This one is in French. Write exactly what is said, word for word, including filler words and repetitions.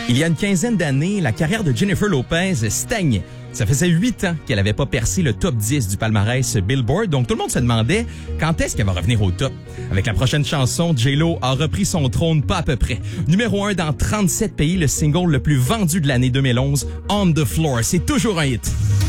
Il y a une quinzaine d'années, la carrière de Jennifer Lopez stagnait. Ça faisait huit ans qu'elle n'avait pas percé le top dix du palmarès Billboard, donc tout le monde se demandait quand est-ce qu'elle va revenir au top. Avec la prochaine chanson, J-Lo a repris son trône pas à peu près. Numéro un dans trente-sept pays, le single le plus vendu de l'année deux mille onze, On the Floor. C'est toujours un hit.